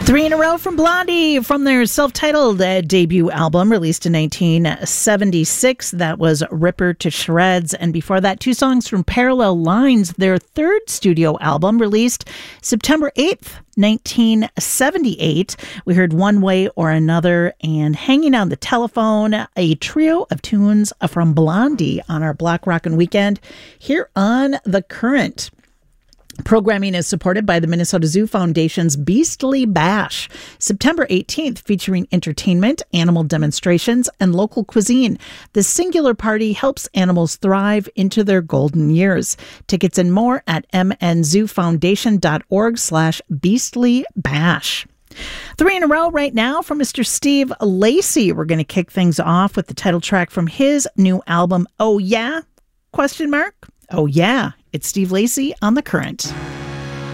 Three in a row from Blondie from their self-titled debut album released in 1976. That was Ripper to Shreds. And before that, two songs from Parallel Lines, their third studio album released September 8th, 1978. We heard One Way or Another and Hanging on the Telephone, a trio of tunes from Blondie on our Block Rockin' Weekend here on The Current. Programming is supported by the Minnesota Zoo Foundation's Beastly Bash, September 18th, featuring entertainment, animal demonstrations, and local cuisine. The singular party helps animals thrive into their golden years. Tickets and more at mnzoofoundation.org/beastlybash. Three in a row right now from Mr. Steve Lacy. We're going to kick things off with the title track from his new album, Oh Yeah? ? Oh yeah, it's Steve Lacy on The Current.